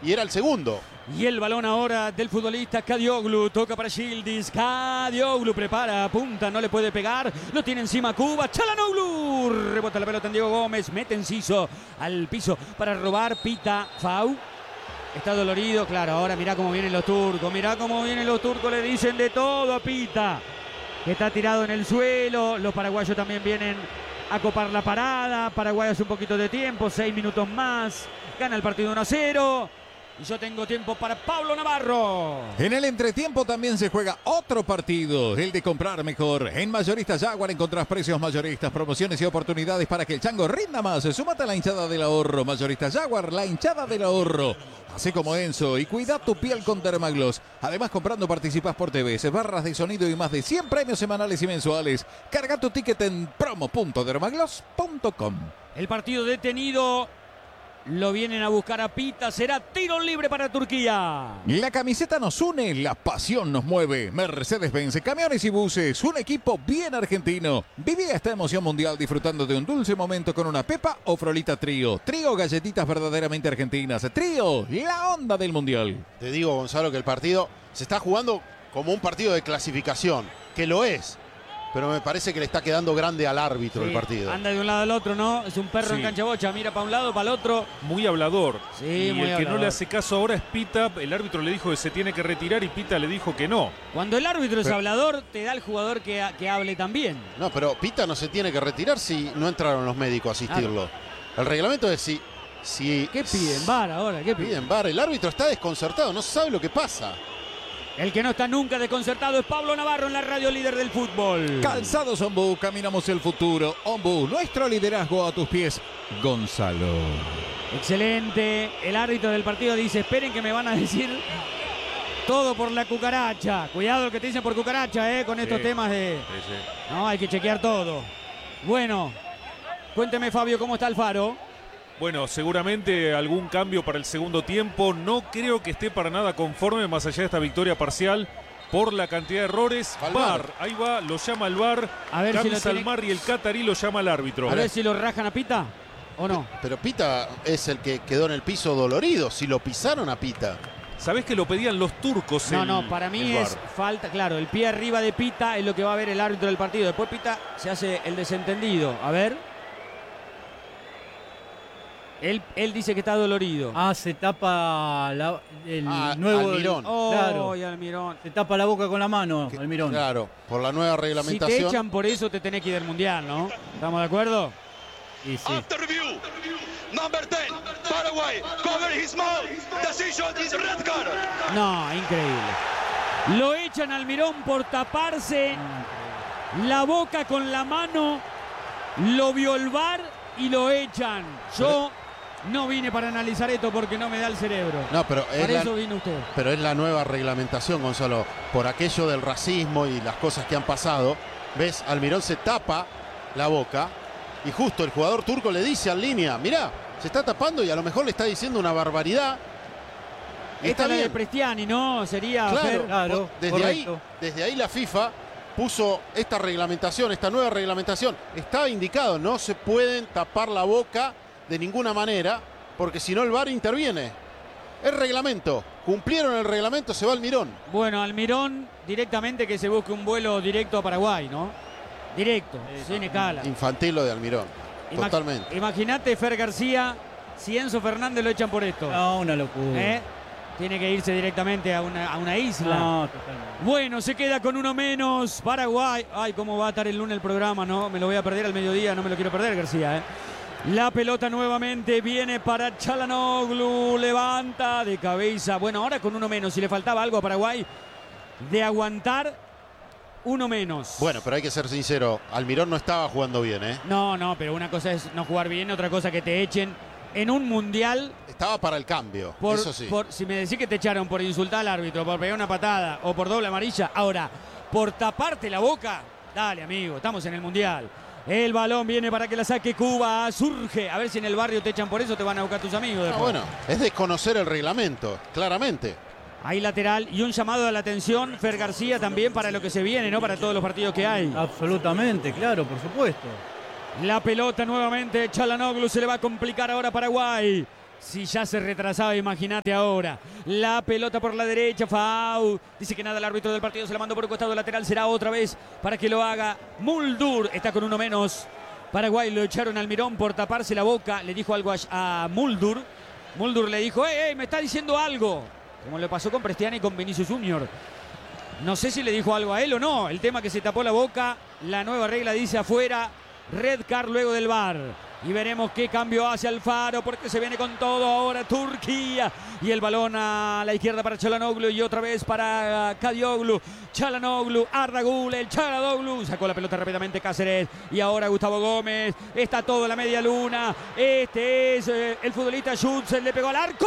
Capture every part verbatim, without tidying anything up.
y era el segundo. Y el balón ahora del futbolista Kadioglu, toca para Yildiz, Kadioglu prepara, apunta, no le puede pegar, lo tiene encima Cuba, Çalhanoğlu, rebota la pelota en Diego Gómez, mete Enciso al piso para robar, pita Fau, está dolorido, claro, ahora mirá cómo vienen los turcos, mirá cómo vienen los turcos, le dicen de todo a Pita, que está tirado en el suelo, los paraguayos también vienen a copar la parada, Paraguay hace un poquito de tiempo, seis minutos más, gana el partido uno a cero. Y yo tengo tiempo para Pablo Navarro. En el entretiempo también se juega otro partido, el de comprar mejor. En Mayoristas Jaguar encontrás precios mayoristas, promociones y oportunidades para que el chango rinda más. Súmate a la hinchada del ahorro. Mayoristas Jaguar, la hinchada del ahorro. Así como Enzo, y cuida tu piel con Dermagloss. Además, comprando participas por T V, barras de sonido y más de cien premios semanales y mensuales. Carga tu ticket en promo punto dermagloss punto com. El partido detenido. Lo vienen a buscar a Pita, será tiro libre para Turquía. La camiseta nos une, la pasión nos mueve. Mercedes-Benz, camiones y buses, un equipo bien argentino. Viví esta emoción mundial disfrutando de un dulce momento con una Pepa o Frolita Trío. Trío, galletitas verdaderamente argentinas. Trío, la onda del mundial. Te digo, Gonzalo, que el partido se está jugando como un partido de clasificación, que lo es. Pero me parece que le está quedando grande al árbitro sí, el partido. Anda de un lado al otro, ¿no? Es un perro sí. en cancha bocha, mira para un lado, para el otro. Muy hablador. Sí, y muy el hablador. que no le hace caso ahora es Pita. El árbitro le dijo que se tiene que retirar y Pita le dijo que no. Cuando el árbitro es pero, hablador, te da el jugador que, que hable también. No, pero Pita no se tiene que retirar si no entraron los médicos a asistirlo. Claro. El reglamento es si... si ¿Qué piden? V A R ahora, ¿qué piden? Piden V A R. El árbitro está desconcertado, no sabe lo que pasa. El que no está nunca desconcertado es Pablo Navarro en la radio líder del fútbol. Calzados Ombú, caminamos el futuro. Ombú, nuestro liderazgo a tus pies. Gonzalo. Excelente. El árbitro del partido dice, esperen que me van a decir todo por la cucaracha. Cuidado lo que te dicen por cucaracha, eh, con estos sí, temas de... Sí, sí. No, hay que chequear todo. Bueno, cuénteme, Fabio, ¿cómo está Alfaro? Bueno, seguramente algún cambio para el segundo tiempo. No creo que esté para nada conforme, más allá de esta victoria parcial, por la cantidad de errores. V A R, ahí va, lo llama el V A R. A ver Cami si Salmar tiene... y el catarí lo llama el árbitro. A ver si lo rajan a Pita o no. Pero Pita es el que quedó en el piso dolorido. Si lo pisaron a Pita. ¿Sabés que lo pedían los turcos? No, el, no, para mí es falta, claro, el pie arriba de Pita es lo que va a ver el árbitro del partido. Después Pita se hace el desentendido. A ver. Él, él dice que está dolorido. Ah, se tapa la, el ah, nuevo... Almirón. Oh, claro. Almirón. Se tapa la boca con la mano, que, Almirón. Claro, por la nueva reglamentación. Si te echan por eso te tenés que ir del Mundial, ¿no? ¿Estamos de acuerdo? Y sí. After review, number ten, Paraguay, cover his mouth. Decision is red card. No, increíble. Lo echan a Almirón por taparse la boca con la mano. Lo vio el V A R y lo echan. Yo... No vine para analizar esto porque no me da el cerebro. No, pero es para la, eso vino usted. Pero es la nueva reglamentación, Gonzalo. Por aquello del racismo y las cosas que han pasado. ¿Ves? Almirón se tapa la boca y justo el jugador turco le dice en línea, mirá, se está tapando y a lo mejor le está diciendo una barbaridad. Y Esta es la de Prestiani, ¿no? Sería... Claro, Fer... claro desde, ahí, desde ahí la FIFA puso esta reglamentación, esta nueva reglamentación. Estaba indicado, no se pueden tapar la boca de ninguna manera, porque si no el V A R interviene. El reglamento, cumplieron el reglamento, se va Almirón. Bueno, Almirón directamente que se busque un vuelo directo a Paraguay, ¿no? Directo, sin escala. Infantil lo de Almirón, Imag totalmente. Imagínate Fer García, si Enzo Fernández lo echan por esto. No, una locura. ¿Eh? Tiene que irse directamente a una, a una isla. No, totalmente. Bueno, se queda con uno menos Paraguay. Ay, cómo va a estar el lunes el programa, ¿no? Me lo voy a perder al mediodía, no me lo quiero perder, García, ¿eh? La pelota nuevamente viene para Çalhanoğlu, levanta de cabeza. Bueno, ahora con uno menos, si le faltaba algo a Paraguay de aguantar, uno menos. Bueno, pero hay que ser sincero, Almirón no estaba jugando bien, ¿eh? No, no, pero una cosa es no jugar bien, otra cosa que te echen en un mundial. Estaba para el cambio, por, eso sí. Por, si me decís que te echaron por insultar al árbitro, por pegar una patada o por doble amarilla, ahora, por taparte la boca, dale, amigo, estamos en el mundial. El balón viene para que la saque Cuba, surge. A ver si en el barrio te echan por eso, te van a buscar tus amigos después. Ah, bueno, es desconocer el reglamento, claramente. Ahí lateral y un llamado a la atención, Fer García, también para lo que se viene, ¿no? Para todos los partidos que hay. Absolutamente, claro, por supuesto. La pelota nuevamente, Çalhanoğlu, se le va a complicar ahora a Paraguay. Si ya se retrasaba, imagínate ahora. La pelota por la derecha, foul. Dice que nada, el árbitro del partido se la mandó por un costado lateral. Será otra vez para que lo haga Muldur. Está con uno menos. Paraguay lo echaron al Mirón por taparse la boca. Le dijo algo a, a Muldur. Muldur le dijo, ¡eh, eh, me está diciendo algo! Como le pasó con Prestiani y con Vinicius Junior. No sé si le dijo algo a él o no. El tema que se tapó la boca. La nueva regla dice afuera. Red card luego del V A R. Y veremos qué cambio hace Alfaro, porque se viene con todo ahora Turquía. Y el balón a la izquierda para Çalhanoğlu y otra vez para Kadioglu. Çalhanoğlu, Arda Güler, Çalhanoğlu. Sacó la pelota rápidamente Cáceres. Y ahora Gustavo Gómez. Está todo en la media luna. Este es eh, el futbolista Schutz. Le pegó al arco.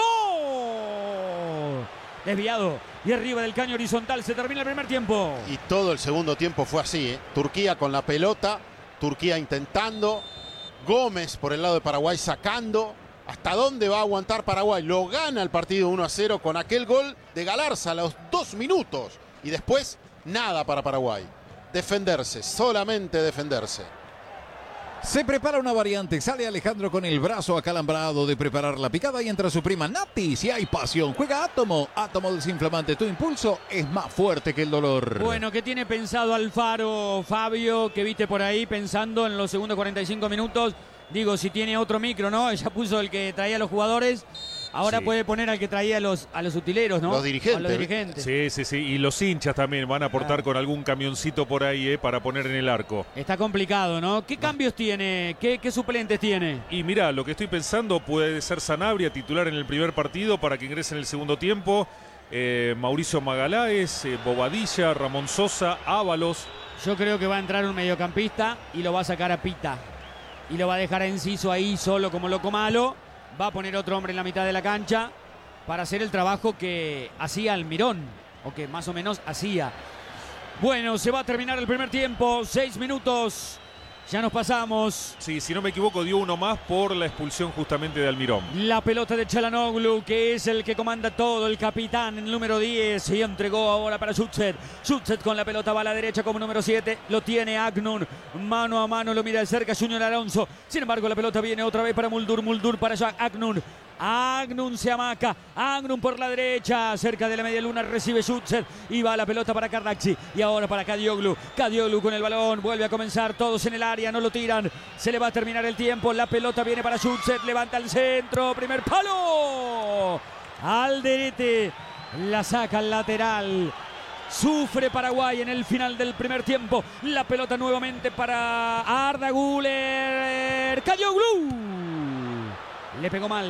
Desviado. Y arriba del caño horizontal se termina el primer tiempo. Y todo el segundo tiempo fue así, ¿eh? Turquía con la pelota. Turquía intentando. Gómez por el lado de Paraguay sacando. ¿Hasta dónde va a aguantar Paraguay? Lo gana el partido uno a cero con aquel gol de Galarza a los dos minutos. Y después nada para Paraguay. Defenderse, solamente defenderse. Se prepara una variante, sale Alejandro con el brazo acalambrado de preparar la picada y entra su prima Nati. Si hay pasión, juega Átomo. Átomo desinflamante, tu impulso es más fuerte que el dolor. Bueno, ¿qué tiene pensado Alfaro, Fabio, que viste por ahí pensando en los segundos cuarenta y cinco minutos? Digo, si tiene otro micro, ¿no? Ya puso el que traía a los jugadores. Ahora sí. Puede poner al que traía a los, a los utileros, ¿no? Los dirigentes. A los dirigentes. Sí, sí, sí. Y los hinchas también van a aportar Ah. con algún camioncito por ahí eh, para poner en el arco. Está complicado, ¿no? ¿Qué cambios tiene? ¿Qué, qué suplentes tiene? Y mira, lo que estoy pensando puede ser Sanabria titular en el primer partido para que ingrese en el segundo tiempo. Eh, Mauricio Magaláes, eh, Bobadilla, Ramón Sosa, Ábalos. Yo creo que va a entrar un mediocampista y lo va a sacar a Pita. Y lo va a dejar a Enciso ahí solo como loco malo. Va a poner otro hombre en la mitad de la cancha para hacer el trabajo que hacía Almirón, o que más o menos hacía. Bueno, se va a terminar el primer tiempo, seis minutos, ya nos pasamos. Sí, si no me equivoco, dio uno más por la expulsión justamente de Almirón. La pelota de Çalhanoğlu, que es el que comanda todo, el capitán, el número diez, y entregó ahora para Schutz. Schutz con la pelota va a la derecha como número siete, lo tiene Agnun, mano a mano, lo mira de cerca Junior Alonso. Sin embargo, la pelota viene otra vez para Muldur, Muldur para Jack Agnun. Agnun se amaca, Agnun por la derecha, cerca de la media luna recibe Schutz y va la pelota para Kardaxi y ahora para Kadioglu. Kadioglu con el balón, vuelve a comenzar, todos en el área, no lo tiran, se le va a terminar el tiempo, la pelota viene para Schutz, levanta el centro, primer palo, Alderete, la saca al lateral. Sufre Paraguay en el final del primer tiempo. La pelota nuevamente para Arda Güler. Kadioglu. Le pegó mal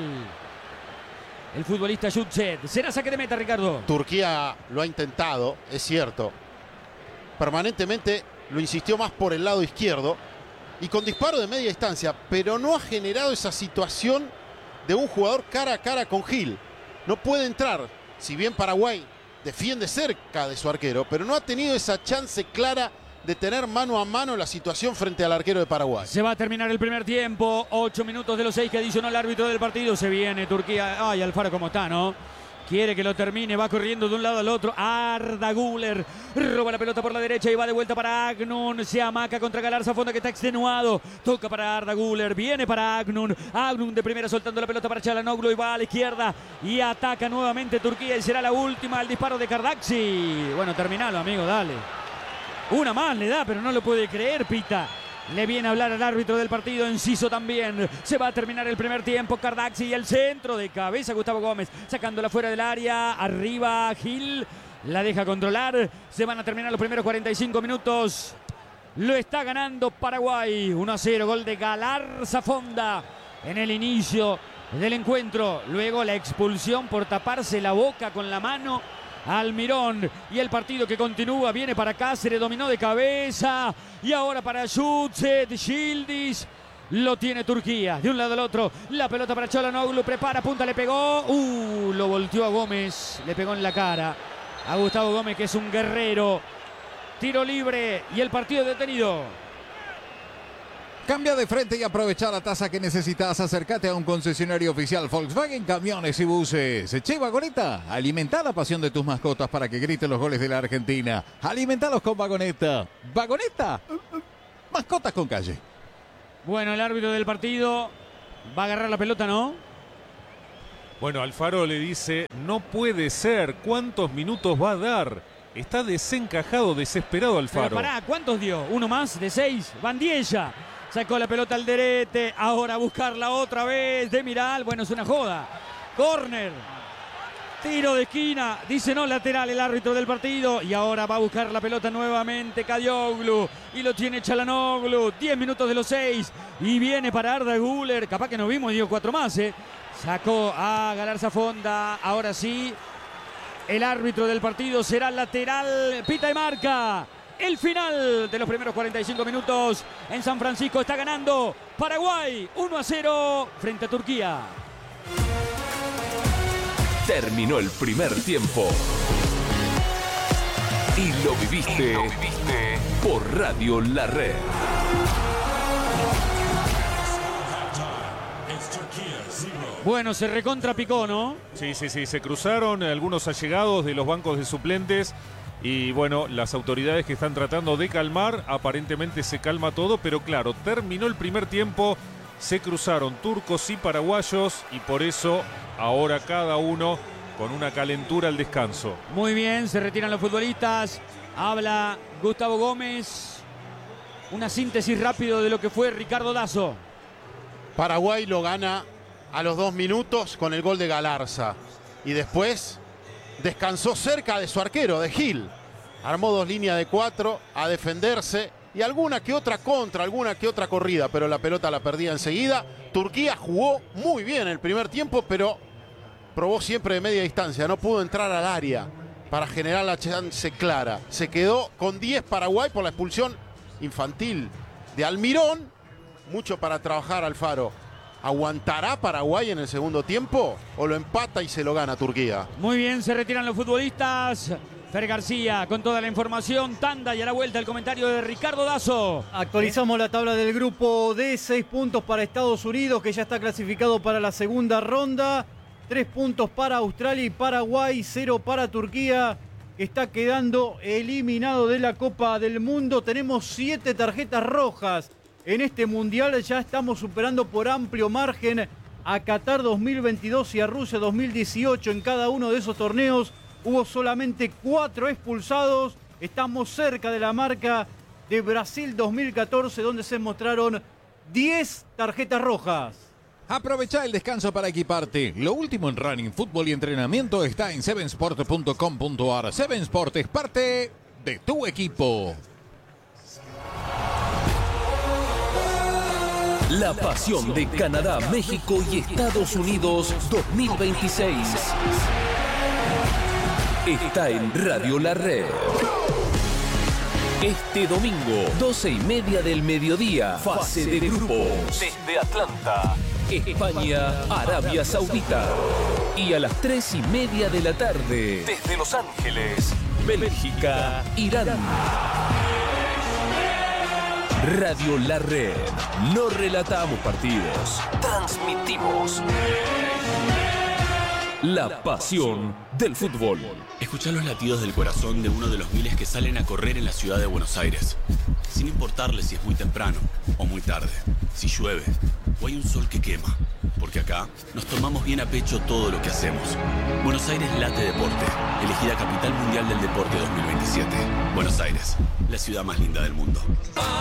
el futbolista Schutz. Será saque de meta, Ricardo. Turquía lo ha intentado, es cierto. Permanentemente lo insistió más por el lado izquierdo y con disparo de media distancia, pero no ha generado esa situación de un jugador cara a cara con Gil. No puede entrar, si bien Paraguay defiende cerca de su arquero, pero no ha tenido esa chance clara de tener mano a mano la situación frente al arquero de Paraguay. Se va a terminar el primer tiempo, ocho minutos de los seis que adicionó el árbitro del partido. Se viene Turquía. Ay, Alfaro cómo está, ¿no? Quiere que lo termine, va corriendo de un lado al otro. Arda Güler roba la pelota por la derecha y va de vuelta para Agnun. Se amaca contra Galarza Fonda, que está extenuado. Toca para Arda Güler, viene para Agnun. Agnun de primera soltando la pelota para Çalhanoğlu y va a la izquierda y ataca nuevamente Turquía y será la última, el disparo de Kardaxi. Bueno, terminalo, amigo, dale. Una más le da, pero no lo puede creer, Pita. Le viene a hablar al árbitro del partido, Enciso también. Se va a terminar el primer tiempo. Kardaxi y el centro de cabeza Gustavo Gómez. Sacándola fuera del área. Arriba Gil. La deja controlar. Se van a terminar los primeros cuarenta y cinco minutos. Lo está ganando Paraguay. uno a cero. Gol de Galarza Fonda en el inicio del encuentro. Luego la expulsión por taparse la boca con la mano. Almirón y el partido que continúa, viene para Cáceres, dominó de cabeza y ahora para Schutz, Yildiz, lo tiene Turquía, de un lado al otro, la pelota para Çalhanoğlu, prepara, punta, le pegó, uh, lo volteó a Gómez, le pegó en la cara a Gustavo Gómez, que es un guerrero, tiro libre y el partido detenido. Cambia de frente y aprovecha la tasa que necesitas. Acércate a un concesionario oficial Volkswagen Camiones y Buses. Che, Vagoneta, alimenta la pasión de tus mascotas para que griten los goles de la Argentina. Alimentalos con Vagoneta. Vagoneta, mascotas con calle. Bueno, el árbitro del partido va a agarrar la pelota, ¿no? Bueno, Alfaro le dice, no puede ser, ¿cuántos minutos va a dar? Está desencajado, desesperado Alfaro. Pero pará, ¿cuántos dio? ¿Uno más? ¿De seis? Bandiella. Sacó la pelota al derete. Ahora a buscarla otra vez. Demiral. Bueno, es una joda. Corner. Tiro de esquina. Dice no lateral el árbitro del partido. Y ahora va a buscar la pelota nuevamente Kadioglu. Y lo tiene Çalhanoğlu. diez minutos de los seis. Y viene para Arda Güler. Capaz que nos vimos y dio cuatro más, ¿eh? Sacó a Galarza Fonda. Ahora sí. El árbitro del partido será lateral. Pita y marca. El final de los primeros cuarenta y cinco minutos en San Francisco. Está ganando Paraguay uno a cero frente a Turquía. Terminó el primer tiempo. Y lo viviste, y lo viviste por Radio La Red. Bueno, se recontrapicó, ¿no? Sí, sí, sí, se cruzaron algunos allegados de los bancos de suplentes y bueno, las autoridades que están tratando de calmar, aparentemente se calma todo, pero claro, terminó el primer tiempo, se cruzaron turcos y paraguayos y por eso ahora cada uno con una calentura al descanso. Muy bien, se retiran los futbolistas, habla Gustavo Gómez, una síntesis rápido de lo que fue Ricardo Dazo. Paraguay lo gana a los dos minutos con el gol de Galarza. Y después descansó cerca de su arquero, de Gil. Armó dos líneas de cuatro a defenderse y alguna que otra contra, alguna que otra corrida, pero la pelota la perdía enseguida. Turquía jugó muy bien el primer tiempo, pero probó siempre de media distancia. No pudo entrar al área para generar la chance clara. Se quedó con diez Paraguay por la expulsión infantil de Almirón. Mucho para trabajar Alfaro. ¿Aguantará Paraguay en el segundo tiempo o lo empata y se lo gana Turquía? Muy bien, se retiran los futbolistas. Fer García con toda la información. Tanda y a la vuelta el comentario de Ricardo Dazo. Actualizamos la tabla del grupo D. Seis puntos para Estados Unidos, que ya está clasificado para la segunda ronda. Tres puntos para Australia y Paraguay. Cero para Turquía, que está quedando eliminado de la Copa del Mundo. Tenemos siete tarjetas rojas. En este mundial ya estamos superando por amplio margen a Qatar dos mil veintidós y a Rusia dos mil dieciocho. En cada uno de esos torneos hubo solamente cuatro expulsados. Estamos cerca de la marca de Brasil dos mil catorce, donde se mostraron diez tarjetas rojas. Aprovecha el descanso para equiparte. Lo último en running, fútbol y entrenamiento está en seven sport punto com punto a r. seven Sport es parte de tu equipo. La pasión de Canadá, México y Estados Unidos dos mil veintiséis está en Radio La Red. Este domingo, doce y media del mediodía, fase de grupos. Desde Atlanta, España, Arabia Saudita. Y a las tres y media de la tarde, desde Los Ángeles, Bélgica, Irán. Radio La Red. No relatamos partidos, transmitimos la pasión del fútbol. Escuchá los latidos del corazón de uno de los miles que salen a correr en la ciudad de Buenos Aires. Sin importarle si es muy temprano o muy tarde, si llueve o hay un sol que quema. Porque acá nos tomamos bien a pecho todo lo que hacemos. Buenos Aires late deporte. Elegida Capital Mundial del Deporte dos mil veintisiete. Buenos Aires, la ciudad más linda del mundo.